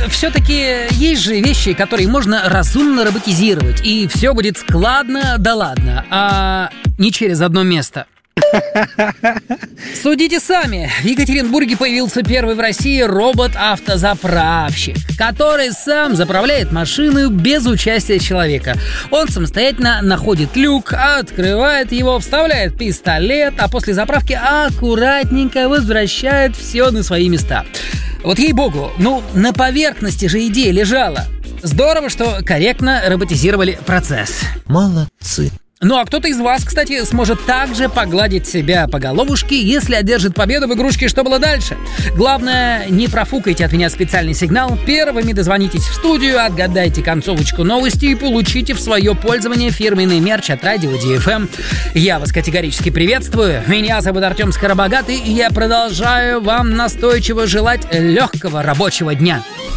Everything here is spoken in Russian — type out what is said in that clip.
все-таки есть же вещи, которые можно разумно роботизировать, и все будет складно да ладно, а не через одно место. Судите сами. В Екатеринбурге появился первый в России робот-автозаправщик, который сам заправляет машину без участия человека. Он самостоятельно находит люк, открывает его, вставляет пистолет, а после заправки аккуратненько возвращает все на свои места. Вот ей-богу, на поверхности же идея лежала. Здорово, что корректно роботизировали процесс. Молодцы. А кто-то из вас, кстати, сможет также погладить себя по головушке, если одержит победу в игрушке «Что было дальше?». Главное, не профукайте от меня специальный сигнал, первыми дозвонитесь в студию, отгадайте концовочку новости и получите в свое пользование фирменный мерч от радио DFM. Я вас категорически приветствую, меня зовут Артем Скоробогатый, и я продолжаю вам настойчиво желать легкого рабочего дня.